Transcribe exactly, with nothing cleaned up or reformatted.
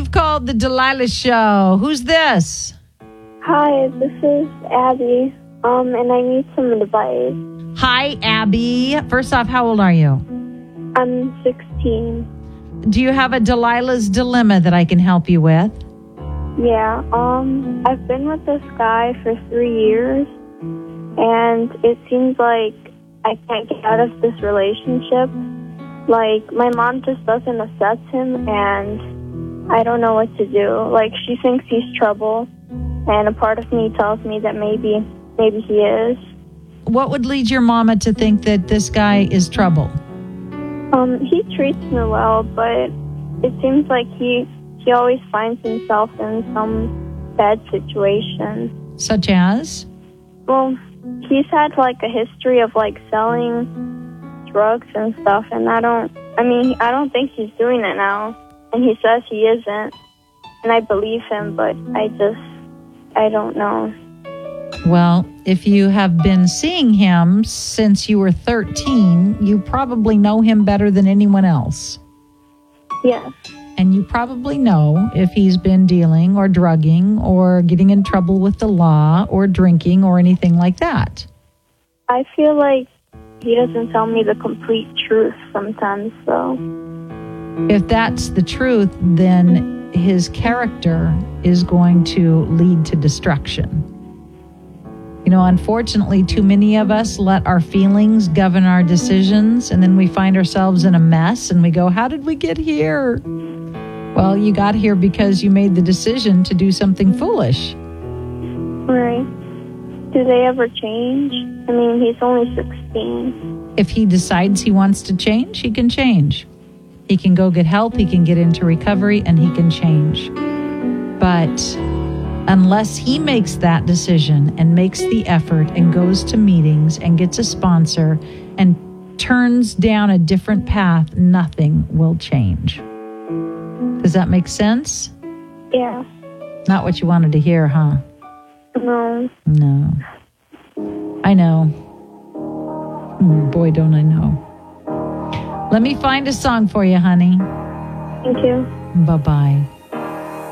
You've called the Delilah Show. Who's this? Hi, this is Abby, um, and I need some advice. Hi, Abby. First off, how old are you? I'm sixteen. Do you have a Delilah's dilemma that I can help you with? Yeah, um, I've been with this guy for three years, and it seems like I can't get out of this relationship. Like, my mom just doesn't accept him, and I don't know what to do. Like, she thinks he's trouble, and a part of me tells me that maybe, maybe he is. What would lead your mama to think that this guy is trouble? Um, he treats me well, but it seems like he he always finds himself in some bad situation. Such as? Well, he's had like a history of like selling drugs and stuff, and I don't, I mean, I don't think he's doing it now, and he says he isn't, and I believe him, but I just, I don't know. Well, if you have been seeing him since you were thirteen, you probably know him better than anyone else. Yes. And you probably know if he's been dealing or drugging or getting in trouble with the law or drinking or anything like that. I feel like he doesn't tell me the complete truth sometimes, so. If that's the truth, then his character is going to lead to destruction. You know, unfortunately, too many of us let our feelings govern our decisions, and then we find ourselves in a mess, and we go, how did we get here? Well, you got here because you made the decision to do something foolish. Right. Do they ever change? I mean, he's only sixteen. If he decides he wants to change, he can change. He can go get help, he can get into recovery, and he can change. But unless he makes that decision and makes the effort and goes to meetings and gets a sponsor and turns down a different path, nothing will change. Does that make sense? Yeah. Not what you wanted to hear, huh? No. No. I know. Boy, don't I know. Let me find a song for you, honey. Thank you. Bye-bye.